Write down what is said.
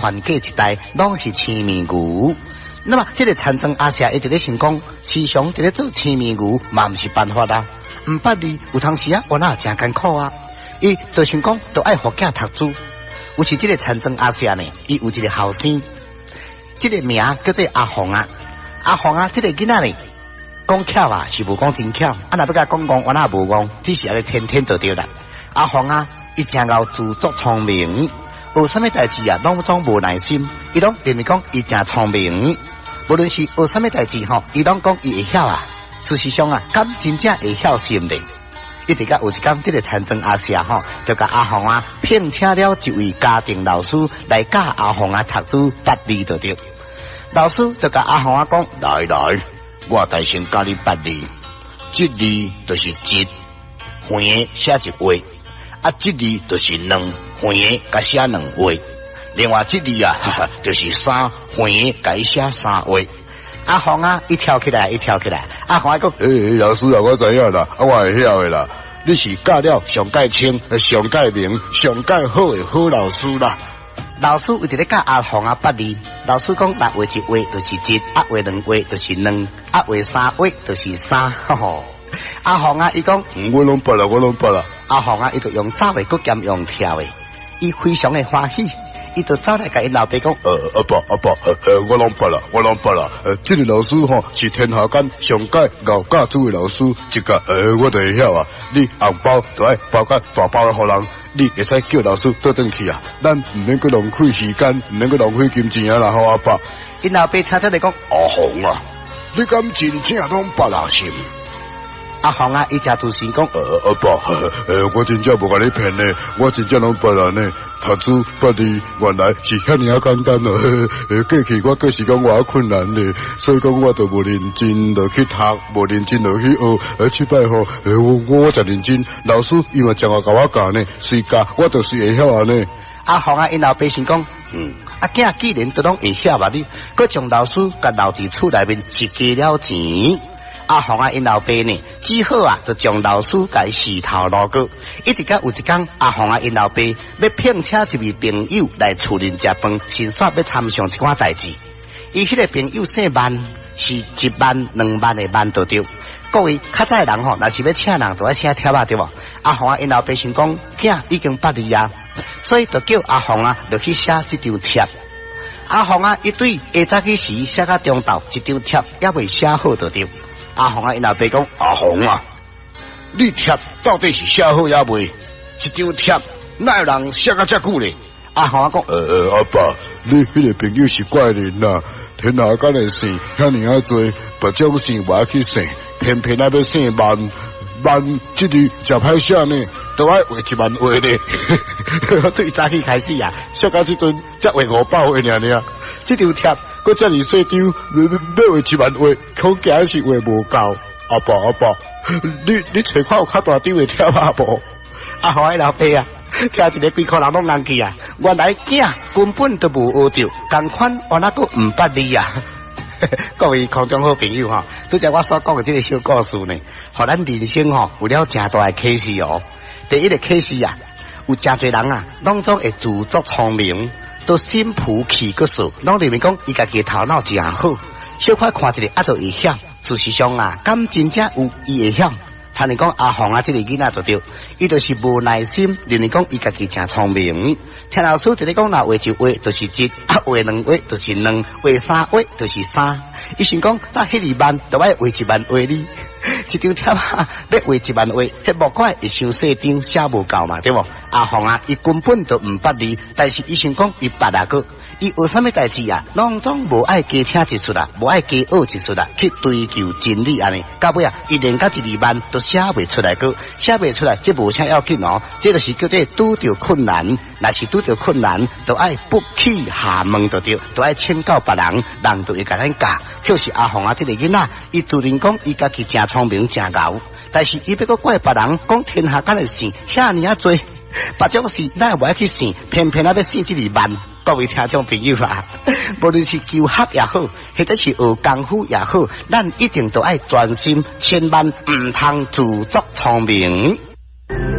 传过一代，拢是青面牛。那么，这个禅宗阿舍一直咧想讲，时常伫咧做青面牛，嘛毋是办法啦。毋捌字，有当时啊，我那真艰苦啊。伊就想讲，都爱互囝读书。有时这个禅宗阿舍呢，伊有一个后生，这个名叫做阿红啊。阿红啊，这个囡仔呢，讲巧啊，是无讲真巧。啊，若要甲讲我那无讲，只是安尼天天就对啦。阿红啊，伊真够自作聪明，学什么代志啊，拢总无耐心。伊拢认为讲伊真聪明。无论是学什么代志吼，伊拢讲伊会晓啊。事实上啊，敢真正会晓心咧。一直甲有一天，这个禅宗阿舍吼，就甲阿红啊聘请了一位家庭老师来教阿红啊读书8字就对。老师就甲阿红啊讲：来，我大先教你8字，这字就是一，横写一画；啊，这字就是2，横甲写2画。另外这字啊，就是3，横甲写3画。阿红啊，一跳起来，阿红啊讲：老师啊，我知影啦，我会晓的啦。你是教了上介清、上介明、上介好的好老师啦。老师一直咧教阿红啊8字，老师讲，若画一画就是1，啊画2画就是2，啊画3画就是3。阿红啊，伊讲：我拢捌啦。阿红啊，伊就用走的，佮兼用跳的，伊非常的欢喜。伊就走来甲因老爸讲：阿爸，我拢捌啦。这个老师吼是天下间上介熬教书的老师，一个我就会晓啊。你红包就爱包甲大包互人，你会使叫老师倒转去啊。咱唔免去浪费时间，唔免去浪费金钱啊啦，好阿爸。因老爸悄悄地讲：阿红啊，你敢真正拢捌啦是？阿红啊，伊真自信讲：阿爸，我真正无甲你骗呢，我真正拢捌啦呢。读书8字原来是遐尔简单咯，过去我个是讲我困难呢，所以讲我就无认真落去读，无认真落去学，即摆吼，我真认真，老师伊嘛正话甲我教呢，随教我就是会晓啊呢。阿红啊，因老爸想讲，阿囝既然都拢会晓嘛，你佮将老师甲留伫厝内面是加了钱。阿红啊，因老爸呢，只好啊，就将老师甲死头路过。一直到有一天，阿红啊，因老爸要聘请一位朋友来厝里食饭，先煞要参详一寡代志。伊迄个朋友姓万，是1万2万的万就对。各位较早的人吼，若是要请人，就要请帖啊，对无？阿红啊，因老爸想讲，囝已经8字啊，所以就叫阿红啊，就去写这张帖。阿红啊，一对下早起时写到中昼，一张帖也未写好就对。阿红啊，因老爸讲：阿红啊，你帖到底是写好也未？一张帖哪有人写啊遮久咧？阿红啊讲：阿爸，你迄个朋友是怪人啦，天下间的姓遐尼啊多，别种姓我要去姓，偏偏那要姓万，万这字真歹写呢，都爱画1万画咧。我最早起开始啊，写到这阵才画500画尔。这张帖。佮遮尔细张，要画1万画，恐惊是画无够。阿爸，你找看有较大张的贴啊无？阿红的老爸啊，听一个几箍人拢硬去啊！原来囝根本都无学着，共款我那个唔捌字啊！各位空中好朋友哈，拄则我所讲的这个小故事呢，互咱人生吼有了真大的启示哦。第一个启示啊，有真侪人啊，拢总会自作聪明。都心浮气个数，拢认为讲伊家己头脑真好，小可看一个啊就会晓。事实上啊，敢真正有伊会晓。参你讲阿红啊，这个囡仔就对，伊就是无耐心，认为讲伊家己真聪明。听老师就咧讲，若画1画就是1，啊画2画就是2，画3画就是3。伊想讲，那迄2万都爱画1万画哩。一张贴啊，要画1万画，迄木块会伤细张，写无够嘛，对无？阿红啊，伊根本就唔捌字，但是伊想讲伊捌啊个，伊学啥物代志啊，拢总无爱加听一出啦，无爱加学一出啦，去追求真理安尼。到尾啊，伊连到1、2万都写袂出来个，写袂出来，这无啥要紧哦，这就是叫做拄着困难。若是拄着困难，就爱不起下问就对，就爱请教别人，人就会甲咱教。就是阿红啊，这个囡仔，伊自认讲伊家己真聪明真牛，但是伊要个怪别人讲天下间的事遐尼啊多，别种事咱也无爱去想，偏偏要想这2万。各位听众朋友啊，无论是求学也好，或者是学功夫也好，咱一定都爱专心，千万唔通自作聪明。